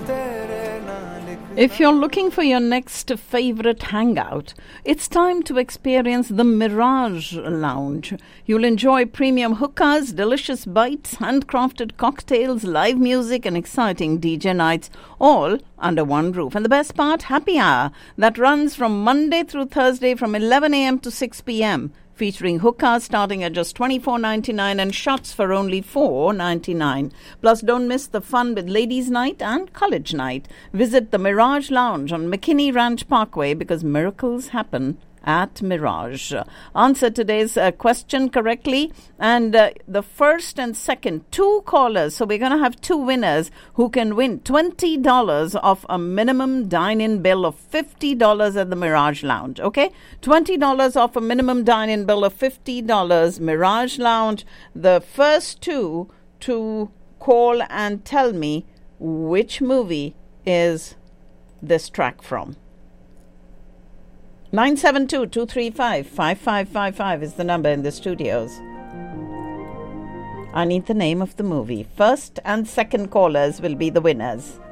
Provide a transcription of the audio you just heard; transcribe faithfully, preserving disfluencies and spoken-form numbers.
If you're looking for your next favorite hangout, it's time to experience the Mirage Lounge. You'll enjoy premium hookahs, delicious bites, handcrafted cocktails, live music, and exciting D J nights, all under one roof. And the best part, happy hour that runs from Monday through Thursday from eleven a.m. to six p.m. featuring hookahs starting at just twenty-four ninety-nine and shots for only four ninety-nine. Plus, don't miss the fun with Ladies' Night and College Night. Visit the Mirage Lounge on McKinney Ranch Parkway because miracles happen at Mirage. Answer today's uh, question correctly, and uh, the first and second, two callers, so we're going to have two winners who can win twenty dollars off a minimum dine-in bill of fifty dollars at the Mirage Lounge, okay? twenty dollars off a minimum dine-in bill of fifty dollars, Mirage Lounge. The first two to call and tell me which movie is this track from. nine seven two, two three five, five five five five is the number in the studios. I need the name of the movie. First and second callers will be the winners.